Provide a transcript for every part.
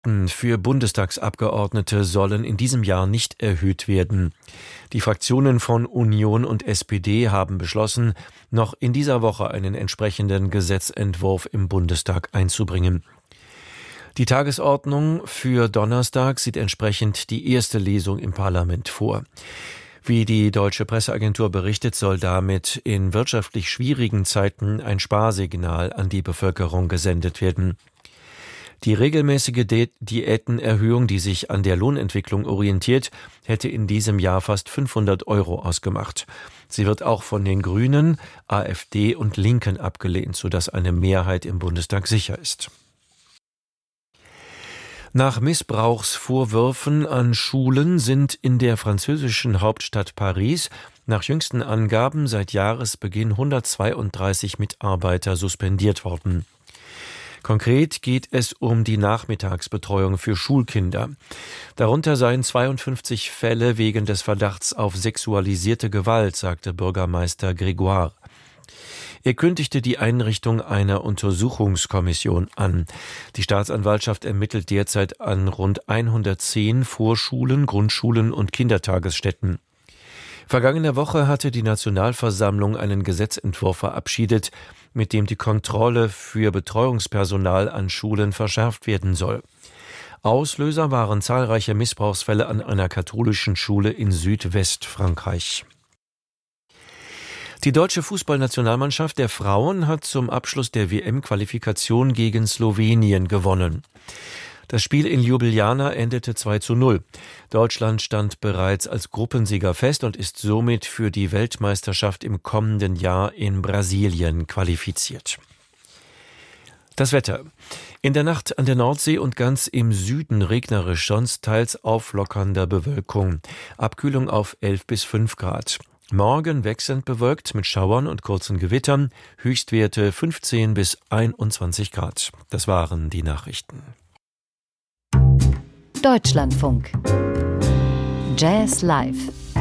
Kosten für Bundestagsabgeordnete sollen in diesem Jahr nicht erhöht werden. Die Fraktionen von Union und SPD haben beschlossen, noch in dieser Woche einen entsprechenden Gesetzentwurf im Bundestag einzubringen. Die Tagesordnung für Donnerstag sieht entsprechend die erste Lesung im Parlament vor. Wie die Deutsche Presseagentur berichtet, soll damit in wirtschaftlich schwierigen Zeiten ein Sparsignal an die Bevölkerung gesendet werden. Die regelmäßige Diätenerhöhung, die sich an der Lohnentwicklung orientiert, hätte in diesem Jahr fast 500 € ausgemacht. Sie wird auch von den Grünen, AfD und Linken abgelehnt, sodass eine Mehrheit im Bundestag sicher ist. Nach Missbrauchsvorwürfen an Schulen sind in der französischen Hauptstadt Paris nach jüngsten Angaben seit Jahresbeginn 132 Mitarbeiter suspendiert worden. Konkret geht es um die Nachmittagsbetreuung für Schulkinder. Darunter seien 52 Fälle wegen des Verdachts auf sexualisierte Gewalt, sagte Bürgermeister Grégoire. Er kündigte die Einrichtung einer Untersuchungskommission an. Die Staatsanwaltschaft ermittelt derzeit an rund 110 Vorschulen, Grundschulen und Kindertagesstätten. Vergangene Woche hatte die Nationalversammlung einen Gesetzentwurf verabschiedet, mit dem die Kontrolle für Betreuungspersonal an Schulen verschärft werden soll. Auslöser waren zahlreiche Missbrauchsfälle an einer katholischen Schule in Südwestfrankreich. Die deutsche Fußballnationalmannschaft der Frauen hat zum Abschluss der WM-Qualifikation gegen Slowenien gewonnen. Das Spiel in Ljubljana endete 2:0. Deutschland stand bereits als Gruppensieger fest und ist somit für die Weltmeisterschaft im kommenden Jahr in Brasilien qualifiziert. Das Wetter. In der Nacht an der Nordsee und ganz im Süden regnerisch, sonst teils auflockernder Bewölkung. Abkühlung auf 11 bis 5 Grad. Morgen wechselnd bewölkt mit Schauern und kurzen Gewittern. Höchstwerte 15 bis 21 Grad. Das waren die Nachrichten. Deutschlandfunk. Jazz Live.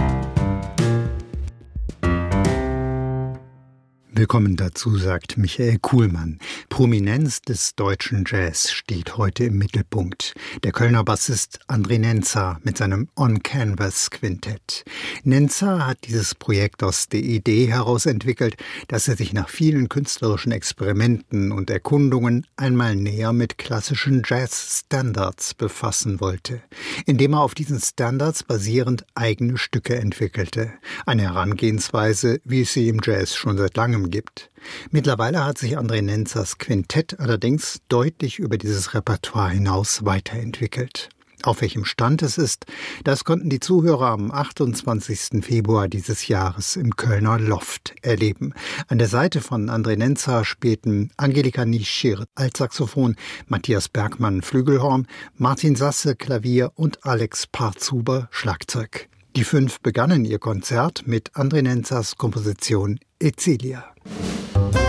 Willkommen dazu, sagt Michael Kuhlmann. Prominenz des deutschen Jazz steht heute im Mittelpunkt. Der Kölner Bassist André Nenza mit seinem On Canvas Quintett. Nenza hat dieses Projekt aus der Idee heraus entwickelt, dass er sich nach vielen künstlerischen Experimenten und Erkundungen einmal näher mit klassischen Jazz-Standards befassen wollte, indem er auf diesen Standards basierend eigene Stücke entwickelte. Eine Herangehensweise, wie es sie im Jazz schon seit langem gibt. Mittlerweile hat sich André Nenzas Quintett allerdings deutlich über dieses Repertoire hinaus weiterentwickelt. Auf welchem Stand es ist, das konnten die Zuhörer am 28. Februar dieses Jahres im Kölner Loft erleben. An der Seite von André Nenza spielten Angelika Nischir Altsaxophon, Matthias Bergmann Flügelhorn, Martin Sasse Klavier und Alex Parzuber Schlagzeug. Die 5 begannen ihr Konzert mit André Nenzas Komposition Ezilia.